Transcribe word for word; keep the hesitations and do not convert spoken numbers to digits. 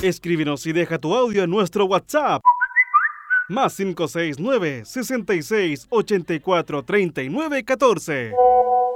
Escríbenos y deja tu audio en nuestro WhatsApp. Más cinco seis nueve, sesenta y seis, ochenta y cuatro, treinta y nueve, catorce.